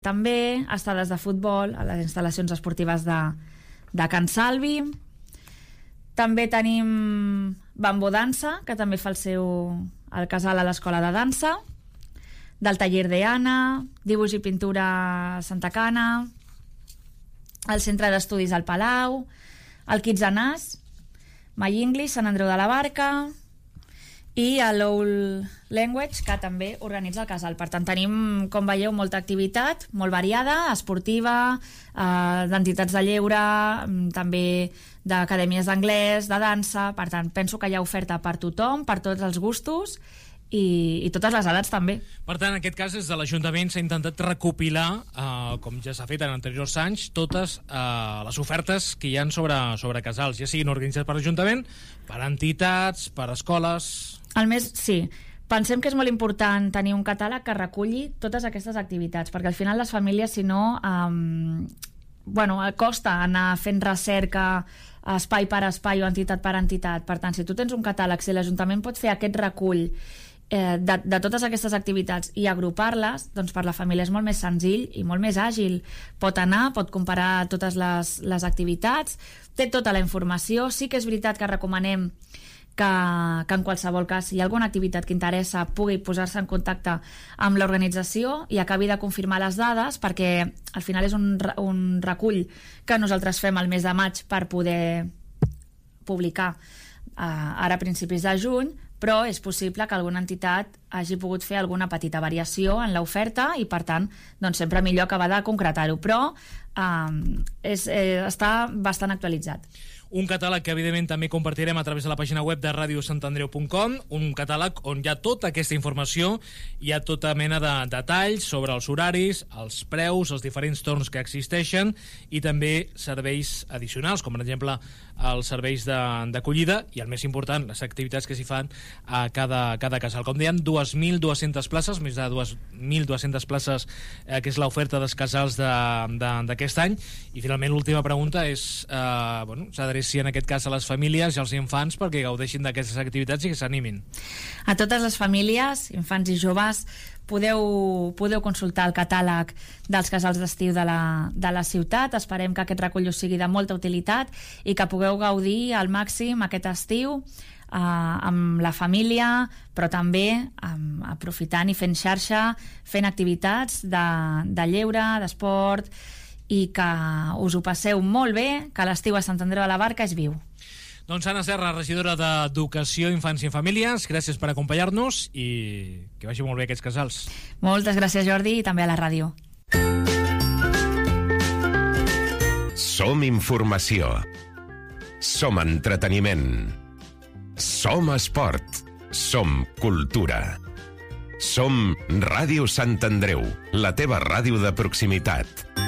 També estades de futbol a les instal·lacions esportives de Can Salvi. També tenim Bambó Dansa, que també fa el casal a l'escola de dansa, del taller d'Anna, dibuix i pintura Santa Cana, el centre d'estudis al Palau, el Kids Anàs, My English, Sant Andreu de la Barca i l'Old Language, que també organitza el casal. Per tant, tenim, com veieu, molta activitat, molt variada, esportiva, d'entitats de lleure, també d'acadèmies d'anglès, de dansa. Per tant, penso que hi ha oferta per tothom, per tots els gustos i totes les edats també. Per tant, en aquest cas, des de l'Ajuntament s'ha intentat recopilar, com ja s'ha fet en anteriors anys, totes les ofertes que hi ha sobre casals, ja siguin organitzats per l'Ajuntament, per entitats, per escoles... Sí. Pensem que és molt important tenir un catàleg que reculli totes aquestes activitats, perquè al final les famílies, si no, costa anar fent recerca espai per espai o entitat per entitat. Per tant, si tu tens un catàleg, si l'Ajuntament pot fer aquest recull de totes aquestes activitats i agrupar-les, doncs per la família és molt més senzill i molt més àgil. Pot anar, pot comparar totes les activitats, té tota la informació. Sí que és veritat que recomanem que en qualsevol cas, si hi ha alguna activitat que interessa, pugui posar-se en contacte amb l'organització i acabi de confirmar les dades, perquè al final és un recull que nosaltres fem el mes de maig per poder publicar ara a principis de juny, però és possible que alguna entitat hagi pogut fer alguna petita variació en l'oferta i, per tant, doncs sempre millor acabar de concretar-ho, però està bastant actualitzat. Un catàleg que, evidentment, també compartirem a través de la pàgina web de radiosantandreu.com, un catàleg on hi ha tota aquesta informació, hi ha tota mena de detalls sobre els horaris, els preus, els diferents torns que existeixen i també serveis addicionals, com per exemple els serveis d'acollida i, el més important, les activitats que s'hi fan a cada casal. Com dèiem, 2.200 places, més de 2.200 places, que és l'oferta dels casals d'aquest any. I, finalment, l'última pregunta és, s'adreci en aquest cas a les famílies i als infants perquè gaudeixin d'aquestes activitats i que s'animin. A totes les famílies, infants i joves, podeu consultar el catàleg dels casals d'estiu de la ciutat. Esperem que aquest recull us sigui de molta utilitat i que pugueu gaudir al màxim aquest estiu amb la família, però també aprofitant i fent xarxa, fent activitats de lleure, d'esport, i que us ho passeu molt bé, que l'estiu a Sant Andreu de la Barca és viu. Doncs Anna Serra, regidora d'Educació, Infància i Famílies, gràcies per acompanyar-nos i que vagi molt bé aquests casals. Moltes gràcies, Jordi, i també a la ràdio. Som informació. Som entreteniment. Som esport. Som cultura. Som Ràdio Sant Andreu, la teva ràdio de proximitat.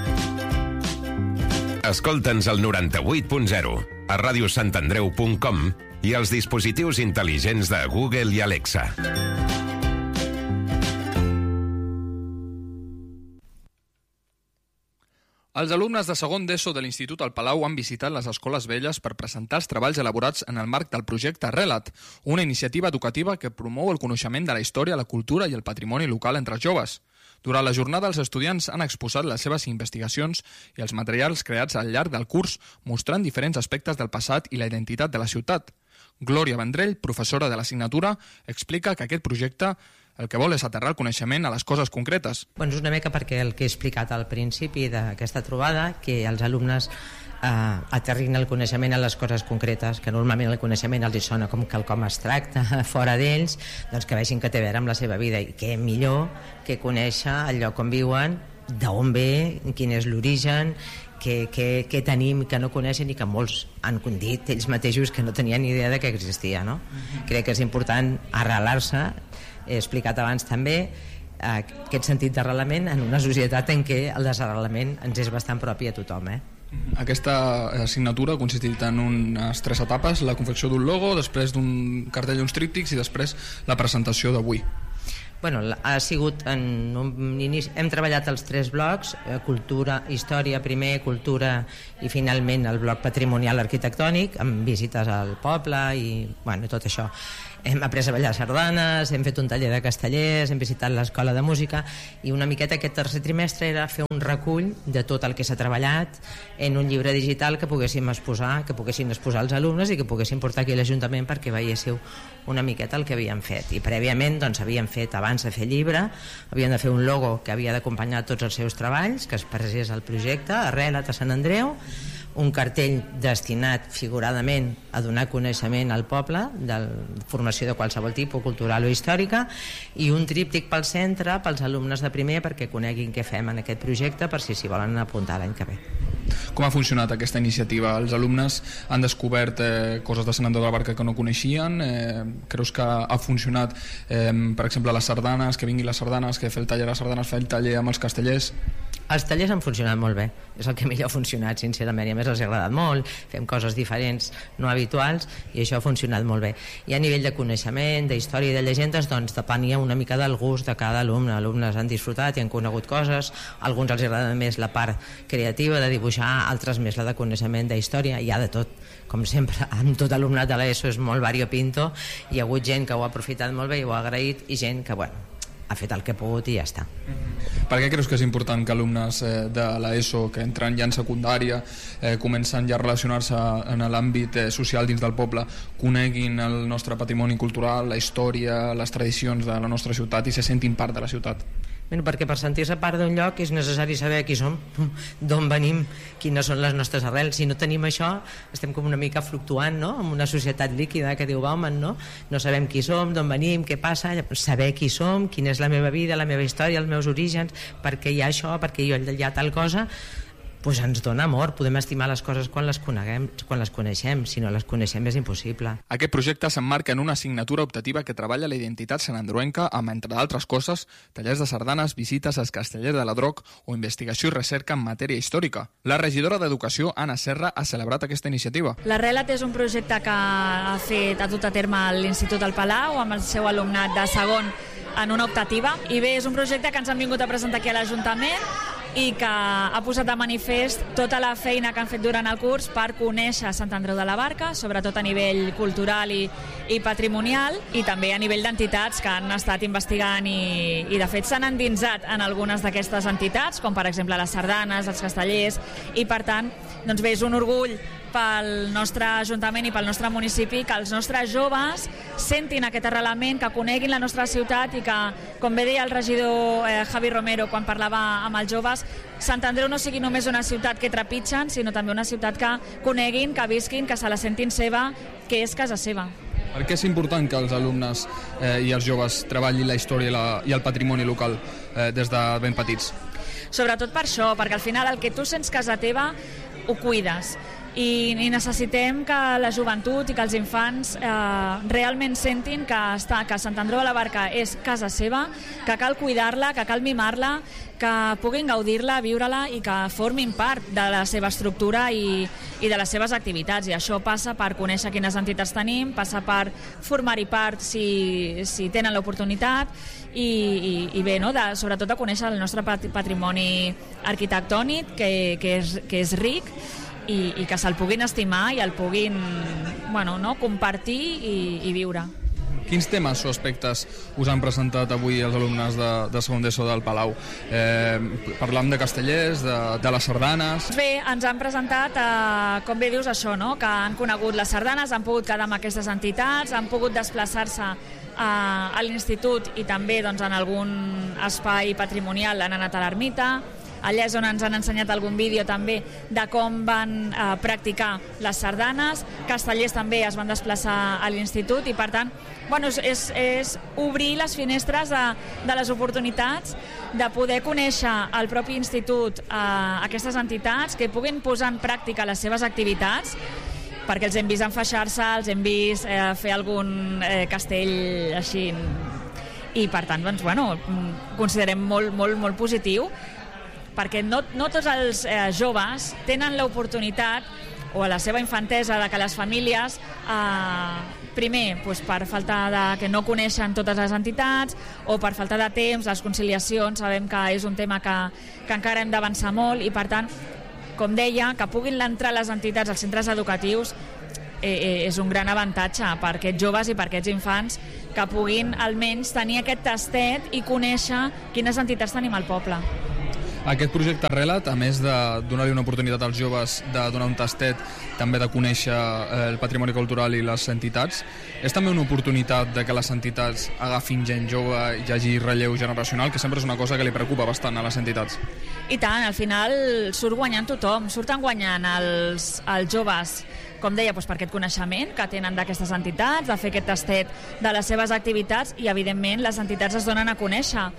Escolta'ns al 98.0, a radiosantandreu.com i als dispositius intel·ligents de Google i Alexa. Els alumnes de segon d'ESO de l'Institut El Palau han visitat les escoles velles per presentar els treballs elaborats en el marc del projecte Relat, una iniciativa educativa que promou el coneixement de la història, la cultura i el patrimoni local entre els joves. Durant la jornada, els estudiants han exposat les seves investigacions i els materials creats al llarg del curs, mostrant diferents aspectes del passat i la identitat de la ciutat. Glòria Vendrell, professora de l'assignatura, explica que aquest projecte el que vol és aterrar el coneixement a les coses concretes. És una mica perquè el que he explicat al principi d'aquesta trobada, que els alumnes aterrin el coneixement a les coses concretes, que normalment el coneixement els sona com quelcom abstracte fora d'ells, doncs que vegin que té a veure amb la seva vida, i què millor que conèixer el lloc on viuen, d'on ve, quin és l'origen, què tenim que no coneixen i que molts han dit ells mateixos que no tenien ni idea de que existia, no? Crec que és important arrelar-se. He explicat abans també aquest sentit d'arrelament en una societat en què el desarrelament ens és bastant propi a tothom, Aquesta assignatura ha consistit en unes 3 etapes: la confecció d'un logo, després d'un cartell d'uns tríptics i després la presentació d'avui. Ha sigut en un inici, hem treballat els 3 blocs, cultura, història primer, cultura i finalment el bloc patrimonial arquitectònic, amb visites al poble i tot això. hem après a ballar sardanes, hem fet un taller de castellers, hem visitat l'escola de música, i una miqueta aquest tercer trimestre era fer un recull de tot el que s'ha treballat en un llibre digital que poguéssim exposar els alumnes i que poguéssim portar aquí a l'Ajuntament perquè veiéssiu una miqueta el que havíem fet. I prèviament doncs, havíem fet, abans de fer llibre, havíem de fer un logo que havia d'acompanyar tots els seus treballs, que es presés al projecte Arrelat a Sant Andreu, un cartell destinat figuradament a donar coneixement al poble de formació de qualsevol tipus, cultural o històrica, i un tríptic pel centre pels alumnes de primer perquè coneguin què fem en aquest projecte per si s'hi volen apuntar l'any que ve. Com ha funcionat aquesta iniciativa? Els alumnes han descobert coses de Sant Andreu de la Barca que no coneixien? Creus que ha funcionat, per exemple, les sardanes, que vinguin les sardanes, que fer el taller de sardanes, fer el taller amb els castellers? Els tallers han funcionat molt bé, és el que millor ha funcionat, sincerament, i a més els ha agradat molt, fem coses diferents, no habituals, i això ha funcionat molt bé. I a nivell de coneixement, d'història i de llegendes, doncs depenia una mica del gust de cada alumne. Alumnes han disfrutat i han conegut coses, a alguns els agrada més la part creativa de dibuixar, altres més la de coneixement de història, hi ha de tot. Com sempre, amb tot alumnat de l'ESO és molt variopinto, hi ha hagut gent que ho ha aprofitat molt bé i ho ha agraït, i gent que, bueno, ha fet el que ha pogut i ja està. Per què creus que és important que alumnes de l'ESO que entren ja en secundària, comencen ja a relacionar-se en l'àmbit social dins del poble, coneguin el nostre patrimoni cultural, la història, les tradicions de la nostra ciutat i se sentin part de la ciutat? Bueno, perquè per sentir-se part d'un lloc és necessari saber qui som, d'on venim, quines són les nostres arrels. Si no tenim això, estem com una mica fluctuant, no?, en una societat líquida que diu Bauman, no? No sabem qui som, d'on venim, què passa, saber qui som, quina és la meva vida, la meva història, els meus orígens, per què hi ha això, per què hi ha tal cosa, doncs ens dona amor. Podem estimar les coses quan les coneixem, si no les coneixem és impossible. Aquest projecte s'emmarca en una assignatura optativa que treballa la identitat santandreuenca amb, entre d'altres coses, tallers de sardanes, visites als castellers de la Droc o investigació i recerca en matèria històrica. La regidora d'Educació, Anna Serra, ha celebrat aquesta iniciativa. L'Arrelat és un projecte que ha dut a terme l'Institut del Palau amb el seu alumnat de segon en una optativa, i bé, és un projecte que ens han vingut a presentar aquí a l'Ajuntament i que ha posat de manifest tota la feina que han fet durant el curs per conèixer Sant Andreu de la Barca, sobretot a nivell cultural i patrimonial, i també a nivell d'entitats que han estat investigant i de fet s'han endinsat en algunes d'aquestes entitats, com per exemple les sardanes, els castellers, i per tant, doncs bé, és un orgull pel nostre Ajuntament i pel nostre municipi que els nostres joves sentin aquest arrelament, que coneguin la nostra ciutat i que, com bé deia el regidor Javi Romero quan parlava amb els joves, Sant Andreu no sigui només una ciutat que trepitgen, sinó també una ciutat que coneguin, que visquin, que se la sentin seva, que és casa seva. Per què és important que els alumnes i els joves treballin la història i el patrimoni local des de ben petits? Sobretot per això, perquè al final el que tu sents casa teva ho cuides. I necessitem que la joventut i que els infants realment sentin que Sant Andreu de la Barca és casa seva, que cal cuidar-la, que cal mimar-la, que puguin gaudir-la, viure-la i que formin part de la seva estructura i de les seves activitats. I això passa per conèixer quines entitats tenim, passa per formar-hi part si tenen l'oportunitat i bé, no? Sobretot de conèixer el nostre patrimoni arquitectònic, que és ric, i que se'l puguin estimar i el puguin compartir i viure. Quins temes o aspectes us han presentat avui els alumnes de segon d'ESO del Palau? Parlam de castellers, de les sardanes... Bé, ens han presentat, com bé dius, això, no? Que han conegut les sardanes, han pogut quedar amb aquestes entitats, han pogut desplaçar-se a l'institut i també en algun espai patrimonial han anat a l'ermita. Allà és on ens han ensenyat algun vídeo també de com van practicar les sardanes. Castellers també es van desplaçar a l'institut i per tant és obrir les finestres de les oportunitats de poder conèixer al propi institut aquestes entitats que puguin posar en pràctica les seves activitats, perquè els hem vist enfaixar-se, els hem vist fer algun castell així, i per tant considerem molt positiu, perquè no tots els joves tenen l'oportunitat o a la seva infantesa de que les famílies primer per falta de que no coneixen totes les entitats o per falta de temps, les conciliacions sabem que és un tema que encara hem d'avançar molt i per tant, com deia, que puguin entrar les entitats als centres educatius és un gran avantatge per aquests joves i per aquests infants que puguin almenys tenir aquest tastet i conèixer quines entitats tenim al poble. Aquest projecte Relat, a més de donar-li una oportunitat als joves de donar un tastet, també de conèixer el patrimoni cultural i les entitats, és també una oportunitat de que les entitats agafin gent jove i hi hagi relleu generacional, que sempre és una cosa que li preocupa bastant a les entitats. I tant, al final surt guanyant tothom, surten guanyant els joves, com deia, doncs per aquest coneixement que tenen d'aquestes entitats, de fer aquest tastet de les seves activitats, i evidentment les entitats es donen a conèixer.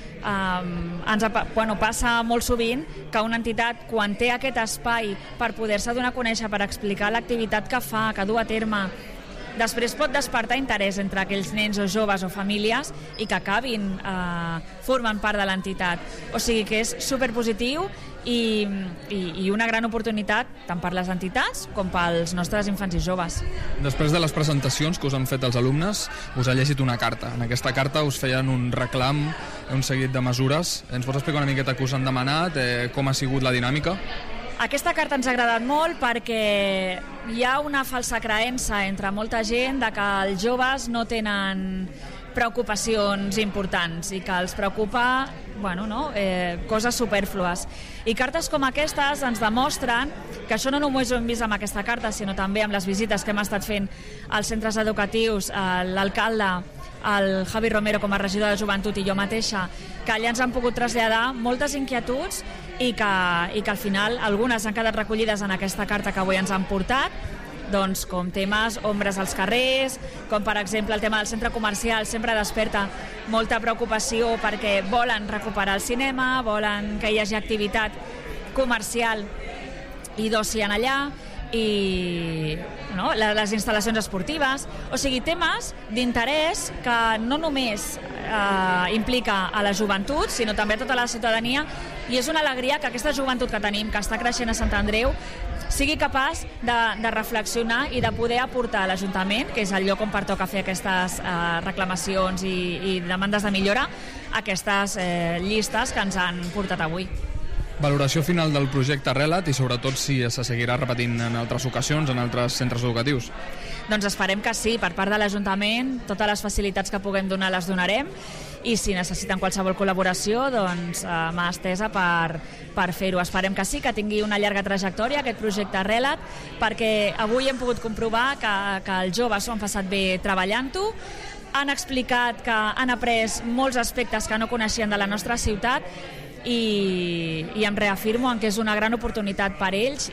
Passa molt sovint que una entitat, quan té aquest espai per poder-se donar a conèixer, per explicar l'activitat que fa, que du a terme, després pot despertar interès entre aquells nens o joves o famílies i que acabin formant part de l'entitat. O sigui que és superpositiu i una gran oportunitat tant per les entitats com pels nostres infants i joves. Després de les presentacions que us han fet els alumnes, us ha llegit una carta. En aquesta carta us feien un reclam, un seguit de mesures. Ens pots explicar una miqueta què us han demanat, com ha sigut la dinàmica? Aquesta carta ens ha agradat molt perquè hi ha una falsa creença entre molta gent de que els joves no tenen preocupacions importants i que els preocupa coses superflues. I cartes com aquestes ens demostren que això no només ho hem vist amb aquesta carta, sinó també amb les visites que hem estat fent als centres educatius, l'alcalde, el Javi Romero com a regidor de joventut i jo mateixa, que allà ens han pogut traslladar moltes inquietuds i que al final algunes han quedat recollides en aquesta carta que avui ens han portat, doncs com temes ombres als carrers, com per exemple el tema del centre comercial sempre desperta molta preocupació perquè volen recuperar el cinema, volen que hi hagi activitat comercial i d'oci en allà, i les instal·lacions esportives, o sigui, temes d'interès que no només implica a la joventut, sinó també a tota la ciutadania, i és una alegria que aquesta joventut que tenim, que està creixent a Sant Andreu, sigui capaç de reflexionar i de poder aportar a l'Ajuntament, que és el lloc on pertoca fer aquestes reclamacions i demandes de millora, aquestes llistes que ens han portat avui. Valoració final del projecte Relat i sobretot si se seguirà repetint en altres ocasions, en altres centres educatius. Doncs esperem que sí, per part de l'Ajuntament, totes les facilitats que puguem donar les donarem, i si necessiten qualsevol col·laboració, doncs mà estesa per fer-ho. Esperem que sí, que tingui una llarga trajectòria aquest projecte Relat, perquè avui hem pogut comprovar que els joves s'ho han passat bé treballant-ho, han explicat que han après molts aspectes que no coneixien de la nostra ciutat, i em reafirmo en que és una gran oportunitat per ells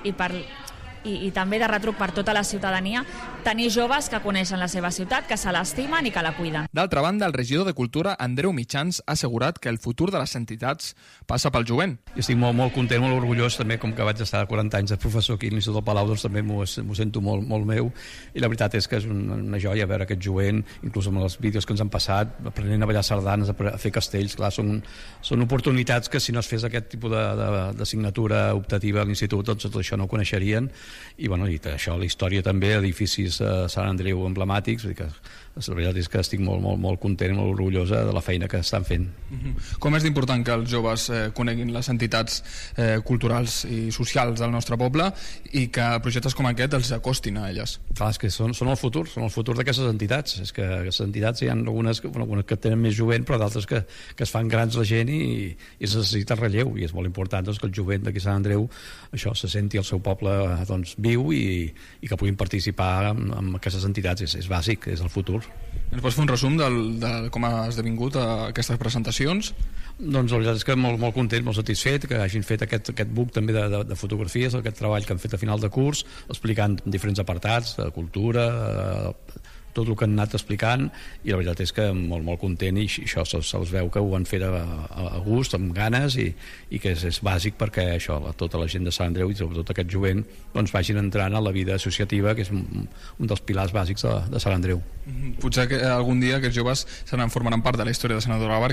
i també de retruc per tota la ciutadania tenir joves que coneixen la seva ciutat, que se l'estimen i que la cuiden. D'altra banda, el regidor de Cultura, Andreu Mitjans, ha assegurat que el futur de les entitats passa pel jovent. Jo estic molt content, molt orgullós també, com que vaig estar 40 anys de professor aquí a l'Institut del Palau, doncs també m'ho sento molt meu, i la veritat és que és una joia veure aquest jovent, inclús amb els vídeos que ens han passat, aprenent a ballar sardanes, a fer castells. Clar, són oportunitats que si no es fes aquest tipus d'assignatura optativa a l'Institut, doncs tot això no ho coneixerien, i això, la història també, edificis a Sant Andreu emblemàtics, vull dir que la veritat és que estic molt content, molt orgullosa de la feina que estan fent. Com és d'important que els joves coneguin les entitats culturals i socials del nostre poble i que projectes com aquest els acostin a elles? Clar, és que són el futur d'aquestes entitats. És que aquestes entitats hi ha algunes que tenen més jovent, però d'altres que es fan grans la gent i es necessita relleu, i és molt important doncs, que el jovent d'aquí a Sant Andreu això se senti el seu poble viu i que puguin participar en aquestes entitats. És bàsic, és el futur. Ens pots fer un resum de com ha esdevingut aquestes presentacions? Doncs la veritat és que molt content, molt satisfet que hagin fet aquest book també de fotografies, aquest treball que han fet a final de curs, explicant diferents apartats de cultura, tot el que han anat explicant, i la veritat és que molt content, i això se'ls veu que ho han fet a gust, amb ganes, i que és bàsic perquè això, tota la gent de Sant Andreu i sobretot aquest jovent doncs vagin entrant a la vida associativa, que és un dels pilars bàsics de Sant Andreu. Potser que algun dia aquests joves formaran part de la història de Senador Abarca.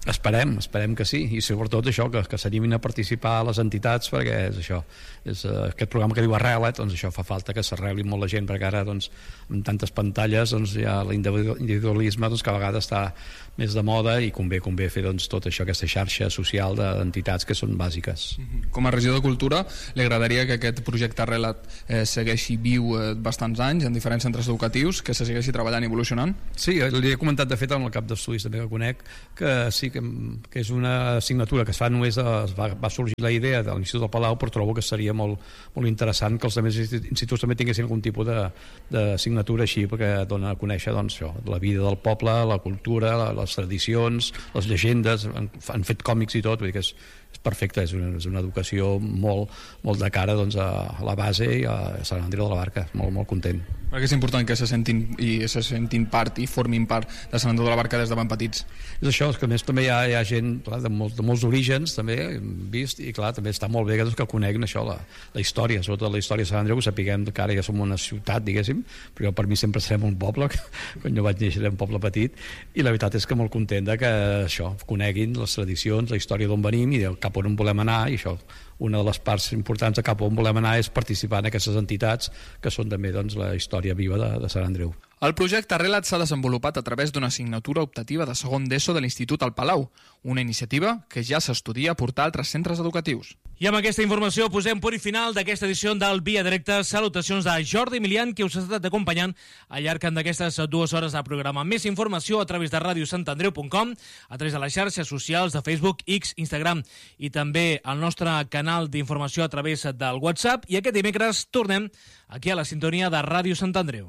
Esperem que sí, i sobretot això, que s'animin a participar a les entitats, perquè és això, aquest programa que diu Arrela't, doncs això fa falta que s'arreli molt la gent, perquè ara doncs, amb tantes pantalles doncs, ja l'individualisme doncs, cada vegada està més de moda i convé fer doncs, tot això, aquesta xarxa social d'entitats que són bàsiques. Com a regidor de Cultura, li agradaria que aquest projecte Arrela't segueixi viu bastants anys en diferents centres educatius, que se segueixi treballant i evolucionant? Sí, li he comentat de fet amb el cap d'estudis també que conec, que sí que és una assignatura que es fa només va sorgir la idea de l'Institut del Palau, però trobo que seria molt interessant que els altres instituts també tinguessin algun tipus d'assignatura així, perquè dona a conèixer doncs, això, la vida del poble, la cultura, les tradicions, les llegendes, han fet còmics i tot, vull dir que és perfecte, és una educació molt de cara doncs, a la base i a Sant Andreu de la Barca, molt content. Perquè és important que se sentin part i formin part de Sant Andreu de la Barca des de ben petits. És això, és que a més també hi ha gent clar, de molts orígens també hem vist, i clar, també està molt bé que coneguin això, la història, sobretot la història de Sant Andreu, que sapiguem que ara ja som una ciutat, diguéssim, però jo per mi sempre serem un poble, quan jo vaig néixer era un poble petit, i la veritat és que molt content que això, coneguin les tradicions, la història d'on venim i cap on volem anar, i això, una de les parts importants de cap on volem anar és participar en aquestes entitats que són també doncs, la història viva de Sant Andreu. El projecte Arrela't s'ha desenvolupat a través d'una assignatura optativa de segon d'ESO de l'Institut al Palau, una iniciativa que ja s'estudia a portar a altres centres educatius. I amb aquesta informació posem punt i final d'aquesta edició del Via Directa. Salutacions de Jordi Milian, que us ha estat acompanyant al llarg d'aquestes 2 hores de programa. Més informació a través de radiosantandreu.com, a través de les xarxes socials de Facebook, X, Instagram i també al nostre canal d'informació a través del WhatsApp. I aquest dimecres tornem aquí a la sintonia de Ràdio Sant Andreu.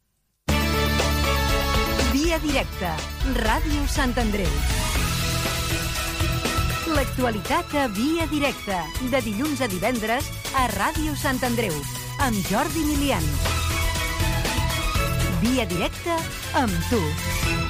Via Directa, Ràdio Sant Andreu. L'actualitat a Via Directa, de dilluns a divendres a Ràdio Sant Andreu, amb Jordi Milian. Via Directa amb tu.